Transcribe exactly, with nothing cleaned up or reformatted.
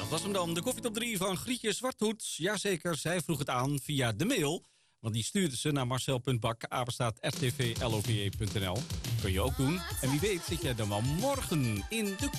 Dat was hem dan, de koffietop drie van Grietje Zwarthoed. Jazeker, zij vroeg het aan via de mail. Want die stuurde ze naar marcel punt bak, apenstaat r t v love punt n l. Kun je ook doen. En wie weet zit jij dan wel morgen in de